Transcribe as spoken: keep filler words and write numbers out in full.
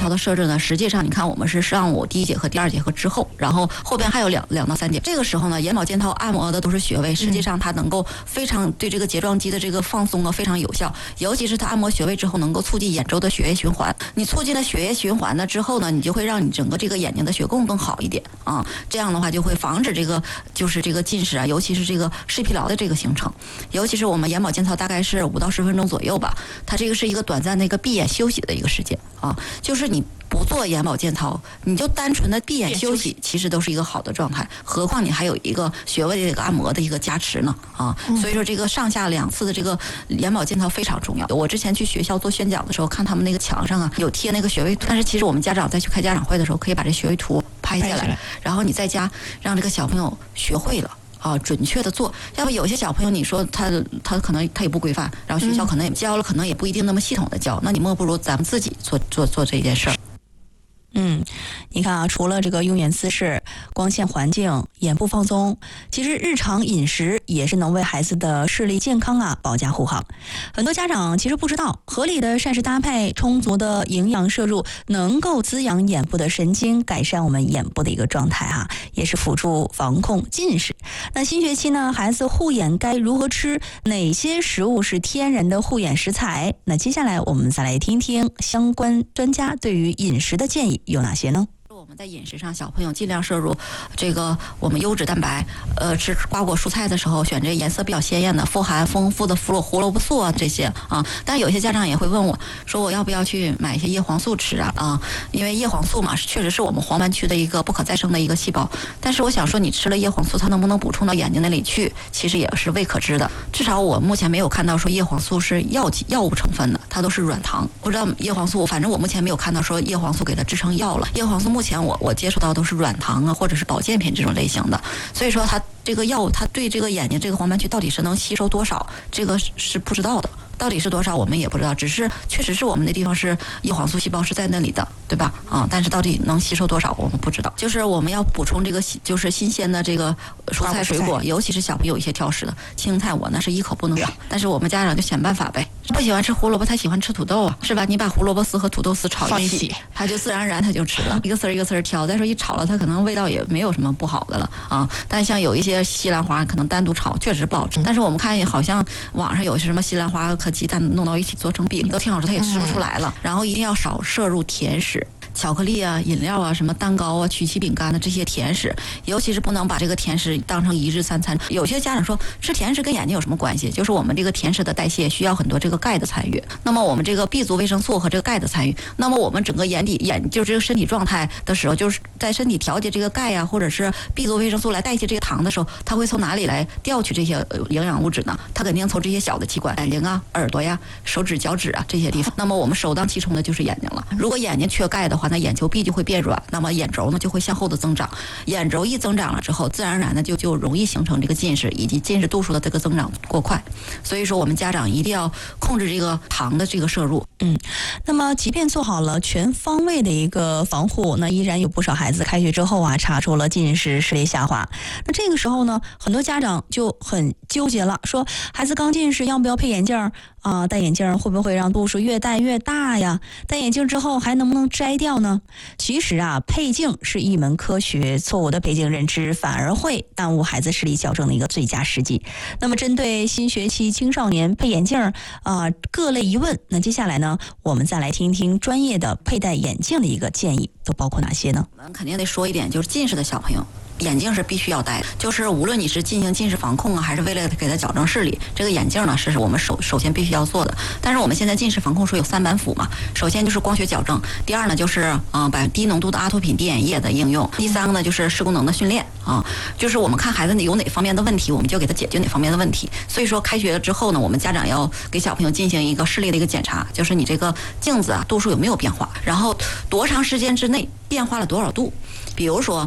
套的设置呢，实际上你看我们是上午第一节课、第二节课之后，然后后边还有两两到三节。这个时候呢，眼保健操按摩的都是穴位，实际上它能够非常对这个睫状肌的这个放松啊非常有效，尤其是它按摩穴位之后能够促进眼周的血液循环。你促进了血液循环呢之后呢，你就会让你整个这个眼睛的血供更好一点啊，这样的话就会防止这个就是这个近视啊，尤其是这个视疲劳的这个形成。尤其是我们眼保健操大概是五到十分钟左右吧，它这个是一个短暂的一个闭眼休息的一个时间啊，就是你不做眼保健操，你就单纯的闭眼休息，其实都是一个好的状态。何况你还有一个穴位的一个按摩的一个加持呢啊，所以说这个上下两次的这个眼保健操非常重要。我之前去学校做宣讲的时候，看他们那个墙上啊有贴那个穴位图，但是其实我们家长再去开家长会的时候，可以把这穴位图拍下来，然后你在家让这个小朋友学会了。啊，准确的做，要不有些小朋友你说他他可能他也不规范，然后学校可能也教了，可能也不一定那么系统的教，那你莫不如咱们自己做做做这件事儿。 嗯，你看啊，除了这个用眼姿势、光线环境、眼部放松，其实日常饮食也是能为孩子的视力健康啊保驾护航。很多家长其实不知道，合理的膳食搭配、充足的营养摄入，能够滋养眼部的神经，改善我们眼部的一个状态哈、啊，也是辅助防控近视。那新学期呢，孩子护眼该如何吃？哪些食物是天然的护眼食材？那接下来我们再来听听相关专家对于饮食的建议有哪些呢？ 我们在饮食上，小朋友尽量摄入这个我们优质蛋白，呃，吃瓜果蔬菜的时候选这颜色比较鲜艳的，富含丰富的胡萝胡萝卜素啊这些啊。但有些家长也会问我说，我要不要去买一些叶黄素吃啊？啊，因为叶黄素嘛，确实是我们黄斑区的一个不可再生的一个细胞。但是我想说，你吃了叶黄素，它能不能补充到眼睛那里去，其实也是未可知的。至少我目前没有看到说叶黄素是药药物成分的，它都是软糖。不知道叶黄素，反正我目前没有看到说叶黄素给它制成药了。叶黄素目前我我接触到都是软糖啊，或者是保健品这种类型的，所以说它这个药物它对这个眼睛这个黄斑区到底是能吸收多少，这个是不知道的。到底是多少我们也不知道，只是确实是我们那地方是叶黄素细胞是在那里的，对吧？啊，但是到底能吸收多少我们不知道。就是我们要补充这个就是新鲜的这个蔬菜水果，尤其是小朋友有一些挑食的青菜，我那是一口不能少，但是我们家长就想办法呗。不喜欢吃胡萝卜，他喜欢吃土豆啊，是吧？你把胡萝卜丝和土豆丝炒一起，他就自然而然他就吃了，一个丝儿一个丝儿挑。再说一炒了，它可能味道也没有什么不好的了啊。但像有一些西兰花，可能单独炒确实不好吃。但是我们看好像网上有些什么西兰花和鸡蛋弄到一起做成饼，都挺好吃，他也吃不出来了。然后一定要少摄入甜食。巧克力啊、饮料啊、什么蛋糕啊、曲奇饼干的这些甜食，尤其是不能把这个甜食当成一日三餐。有些家长说吃甜食跟眼睛有什么关系？就是我们这个甜食的代谢需要很多这个钙的参与。那么我们这个 B 族维生素和这个钙的参与，那么我们整个眼底眼就是这个身体状态的时候，就是在身体调节这个钙呀、啊，或者是 B 族维生素来代谢这个糖的时候，它会从哪里来调取这些营养物质呢？它肯定从这些小的器官，眼睛啊、耳朵呀、手指、脚趾啊这些地方。那么我们首当其冲的就是眼睛了。如果眼睛缺钙的话，那眼球壁就会变软，那么眼轴呢就会向后的增长。眼轴一增长了之后，自然而然的就就容易形成这个近视，以及近视度数的这个增长过快。所以说，我们家长一定要控制这个糖的这个摄入。 嗯，那么即便做好了全方位的一个防护，那依然有不少孩子开学之后啊，查出了近视、视力下滑。那这个时候呢，很多家长就很纠结了，说孩子刚近视，要不要配眼镜啊、呃？戴眼镜会不会让度数越戴越大呀？戴眼镜之后还能不能摘掉呢？其实啊，配镜是一门科学，错误的配镜认知反而会耽误孩子视力矫正的一个最佳时机。那么，针对新学期青少年配眼镜啊、呃、各类疑问，那接下来呢，我们再来听听专业的佩戴眼镜的一个建议，都包括哪些呢？ 我们肯定得说一点，就是近视的小朋友。眼镜是必须要戴的，就是无论你是进行近视防控啊，还是为了给他矫正视力，这个眼镜呢是我们首首先必须要做的。但是我们现在近视防控说有三板斧嘛，首先就是光学矫正，第二呢就是嗯、呃、把低浓度的阿托品滴眼液的应用，第三个呢就是视功能的训练啊，就是我们看孩子有哪方面的问题，我们就给他解决哪方面的问题。所以说开学了之后呢，我们家长要给小朋友进行一个视力的一个检查，就是你这个镜子啊度数有没有变化，然后多长时间之内变化了多少度，比如说